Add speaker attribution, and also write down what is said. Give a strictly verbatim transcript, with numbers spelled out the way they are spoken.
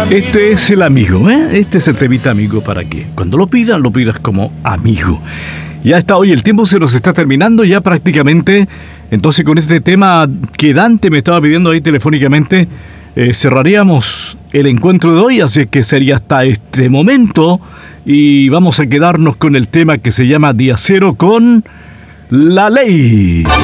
Speaker 1: Este es el amigo, ¿eh? Este es el temita amigo para que cuando lo pidas, lo pidas como amigo. Ya está, hoy el tiempo se nos está terminando ya prácticamente. Entonces con este tema que Dante me estaba pidiendo ahí telefónicamente, eh, cerraríamos el encuentro de hoy, así que sería hasta este momento. Y vamos a quedarnos con el tema que se llama Día Cero con La Ley.